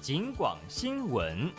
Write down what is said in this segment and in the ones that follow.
警广新闻。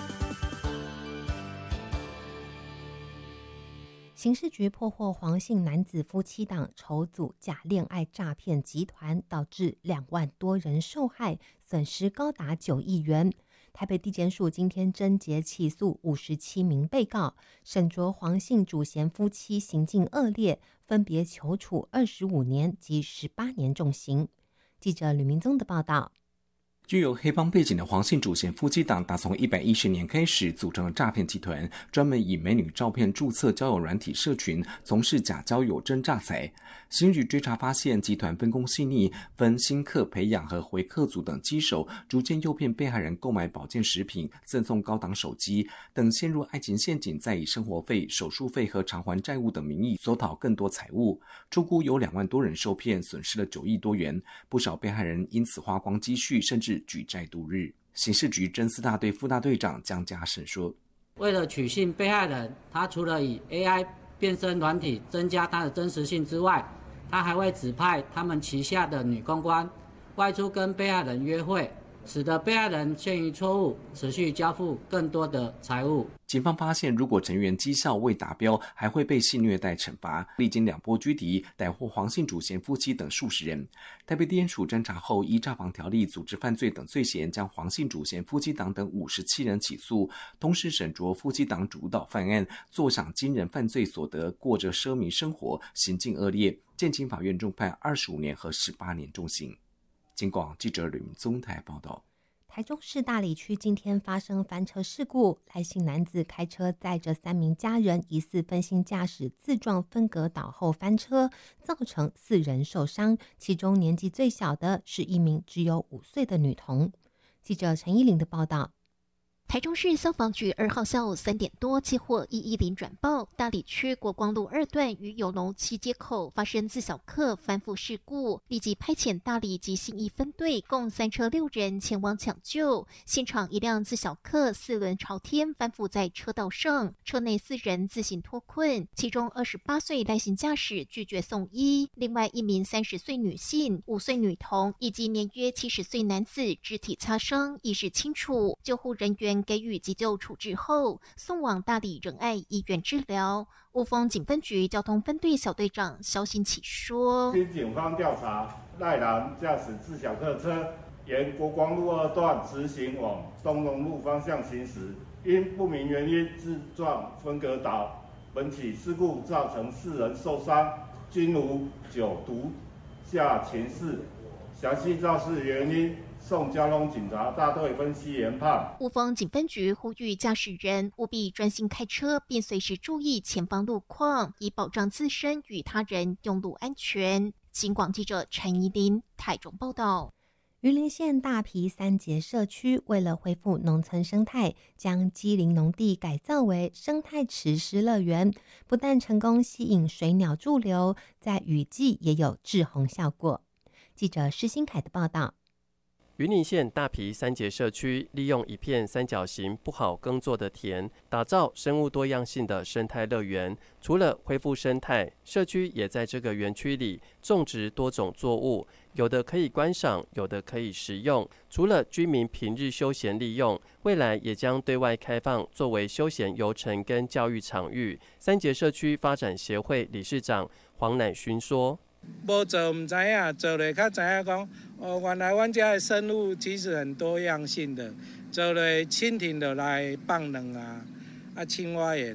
刑事局破获黄姓男子夫妻档筹组假恋爱诈骗集团，导致2万多人受害，损失高达9亿元。台北地检署今天侦结起诉57名被告，审酌黄姓主嫌夫妻行径恶劣，分别求处25年及18年重刑。记者吕明宗的报道。 具有黑帮背景的黄姓主嫌夫妻档，打从110年开始组成了诈骗集团，专门以美女照片注册交友软体社群，从事假交友真诈财。刑局追查发现，集团分工细腻，分新客培养和回客组等机手，逐渐诱骗被害人购买保健食品、赠送高档手机等，陷入爱情陷阱，再以生活费、手术费和偿还债务等名义索讨更多财物。初估有2万多人受骗，损失了9亿多元，不少被害人因此花光积蓄，甚至举债度日。刑事局侦4大队副大队长江家胜说：“ 为了取信被害人，他除了以 AI 变身软体增加他的真实性之外，他还会指派他们旗下的女公关外出跟被害人约会，使得被害人陷于错误，持续交付更多的财物。” 警方发现，如果成员绩效未达标，还会被性虐待惩罚。历经2波拘提，逮获黄姓主嫌夫妻等数十人。台北地检署侦查后，依诈防条例、组织犯罪等罪嫌，将黄姓主嫌夫妻档等57人起诉，同时审酌夫妻档主导犯案，坐享惊人犯罪所得，过着奢靡生活，行径恶劣，建请法院重判25年和18年重刑。警广记者吕明宗台报道。 台中市大里区今天发生翻车事故，赖姓男子开车载着3名家人，疑似分心驾驶自撞分隔岛后翻车，造成4人受伤，其中年纪最小的是一名只有5岁的女童。记者陈依玲的报道。 台中市消防局2号下午3点多接获110转报，大里区国光路2段与永隆7街口发生自小客翻覆事故，立即派遣大里及信义分队共3车6人前往抢救。现场一辆自小客4轮朝天翻覆在车道上，车内4人自行脱困，其中28岁赖姓驾驶拒绝送医，另外1名30岁女性、5岁女童以及年约70岁男子肢体擦伤，意识清楚，救护人员给予急救处置后，送往大里仁爱医院治疗。雾峰警分局交通分队小队长肖新启说：“ 经警方调查，赖男驾驶自小客车沿国光路2段直行往东龙路方向行驶，因不明原因自撞分隔岛。本起事故造成4人受伤，均无酒毒下情事。详细肇事原因送交通警察大队分析研判。” 雾峰警分局呼吁驾驶人务必专心开车，并随时注意前方路况，以保障自身与他人用路安全。警广记者陈怡琳台中报道。 云林县大埤3节社区为了恢复农村生态，将基林农地改造为生态池诗乐园，不但成功吸引水鸟驻留，在雨季也有滞洪效果。记者施新凯的报道。 云林县大埤3节社区利用一片三角形不好耕作的田，打造生物多样性的生态乐园。除了恢复生态，社区也在这个园区里种植多种作物，有的可以观赏，有的可以食用。除了居民平日休闲利用，未来也将对外开放，作为休闲游程跟教育场域。3节社区发展协会理事长黄乃勋说：“ 无做唔知影，做了较知影讲，原来阮家的生物其实很多样性的。做了蜻蜓就来放卵啊，青蛙也